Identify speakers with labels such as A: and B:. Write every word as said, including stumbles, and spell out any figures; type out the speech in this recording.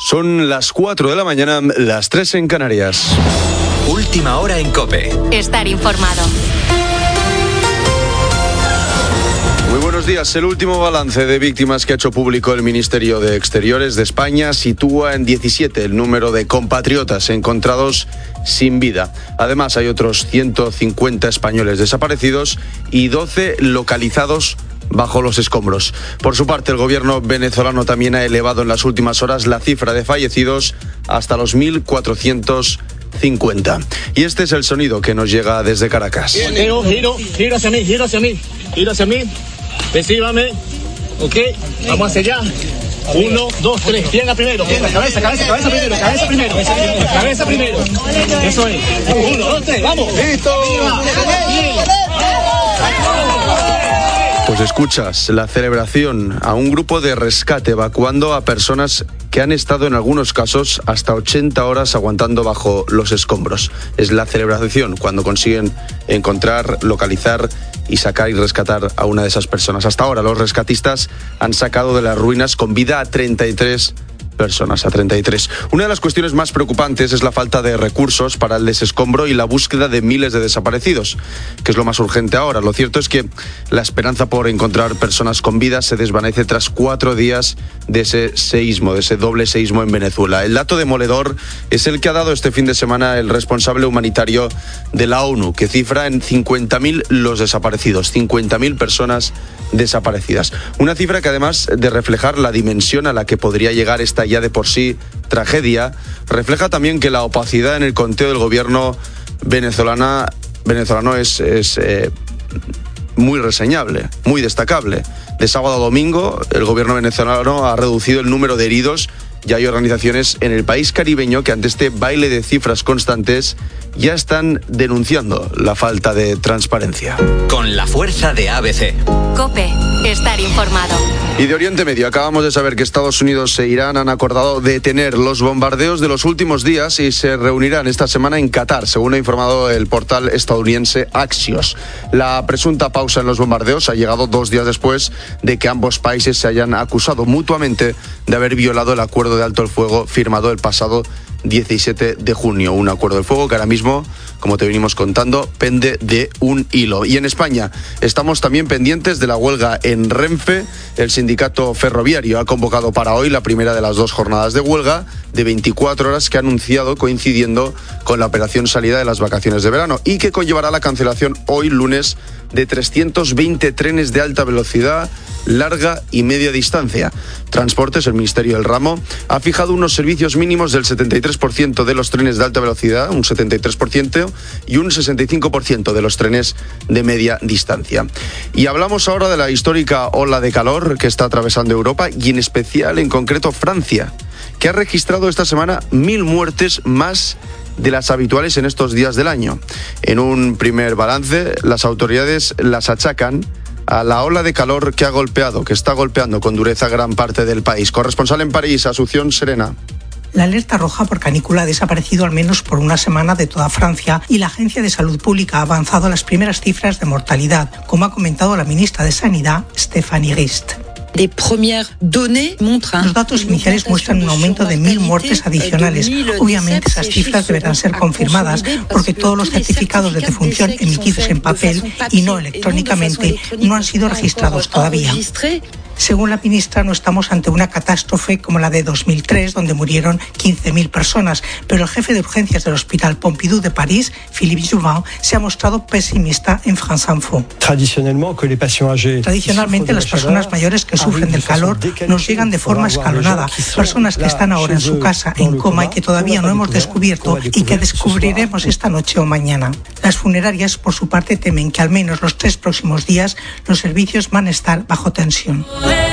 A: Son las cuatro de la mañana, las tres en Canarias.
B: Última hora en COPE.
C: Estar informado.
A: Muy buenos días. El último balance de víctimas que ha hecho público el Ministerio de Exteriores de España sitúa en diecisiete el número de compatriotas encontrados sin vida. Además, hay otros ciento cincuenta españoles desaparecidos y doce localizados bajo los escombros. Por su parte, el gobierno venezolano también ha elevado en las últimas horas la cifra de fallecidos hasta los mil cuatrocientos cincuenta. Y este es el sonido que nos llega desde Caracas.
D: Giro, giro, giro hacia mí, giro hacia mí, giro hacia mí, recíbame, ok, vamos hacia allá. Uno, dos, tres, pierna primero, pierna, cabeza, cabeza, cabeza primero, cabeza primero, cabeza primero. Eso es. Uno, dos, tres, vamos. Listo.
A: Pues escuchas la celebración a un grupo de rescate evacuando a personas que han estado en algunos casos hasta ochenta horas aguantando bajo los escombros. Es la celebración cuando consiguen encontrar, localizar y sacar y rescatar a una de esas personas. Hasta ahora los rescatistas han sacado de las ruinas con vida a treinta y tres personas, a treinta y tres. Una de las cuestiones más preocupantes es la falta de recursos para el desescombro y la búsqueda de miles de desaparecidos, que es lo más urgente ahora. Lo cierto es que la esperanza por encontrar personas con vida se desvanece tras cuatro días de ese seísmo, de ese doble seísmo en Venezuela. El dato demoledor es el que ha dado este fin de semana el responsable humanitario de la ONU, que cifra en cincuenta mil los desaparecidos, cincuenta mil personas desaparecidas. Una cifra que, además de reflejar la dimensión a la que podría llegar esta ya de por sí tragedia, refleja también que la opacidad en el conteo del gobierno venezolana, venezolano es, es eh, muy reseñable, muy destacable. De sábado a domingo, el gobierno venezolano ha reducido el número de heridos y hay organizaciones en el país caribeño que ante este baile de cifras constantes ya están denunciando la falta de transparencia.
B: Con la fuerza de A B C.
C: COPE, estar informado.
A: Y de Oriente Medio, acabamos de saber que Estados Unidos e Irán han acordado detener los bombardeos de los últimos días y se reunirán esta semana en Qatar, según ha informado el portal estadounidense Axios. La presunta pausa en los bombardeos ha llegado dos días después de que ambos países se hayan acusado mutuamente de haber violado el acuerdo de alto el fuego firmado el pasado diecisiete de junio. Un acuerdo de fuego que ahora mismo, como te venimos contando, pende de un hilo. Y en España estamos también pendientes de la huelga en Renfe. El sindicato ferroviario ha convocado para hoy la primera de las dos jornadas de huelga de veinticuatro horas que ha anunciado coincidiendo con la operación salida de las vacaciones de verano y que conllevará la cancelación hoy lunes de trescientos veinte trenes de alta velocidad, larga y media distancia. Transportes, el Ministerio del Ramo, ha fijado unos servicios mínimos del setenta y tres por ciento de los trenes de alta velocidad, un setenta y tres por ciento, y un sesenta y cinco por ciento de los trenes de media distancia. Y hablamos ahora de la histórica ola de calor que está atravesando Europa y en especial, en concreto, Francia, que ha registrado esta semana mil muertes más de las habituales en estos días del año. En un primer balance, las autoridades las achacan a la ola de calor que ha golpeado, que está golpeando con dureza gran parte del país. Corresponsal en París, Asunción Serena.
E: La alerta roja por canícula ha desaparecido al menos por una semana de toda Francia y la Agencia de Salud Pública ha avanzado a las primeras cifras de mortalidad, como ha comentado la ministra de Sanidad, Stéphanie Rist. Los datos iniciales muestran un aumento de mil muertes adicionales. Obviamente esas cifras deberán ser confirmadas porque todos los certificados de defunción emitidos en papel y no electrónicamente no han sido registrados todavía. Según la ministra, no estamos ante una catástrofe como la de dos mil tres, donde murieron quince mil personas, pero el jefe de urgencias del Hospital Pompidou de París, Philippe Jouvin, se ha mostrado pesimista en France Info. Tradicionalmente, las personas mayores que sufren del calor nos llegan de forma escalonada, personas que están ahora en su casa en coma y que todavía no hemos descubierto y que descubriremos esta noche o mañana. Las funerarias, por su parte, temen que al menos los tres próximos días los servicios van a estar bajo tensión.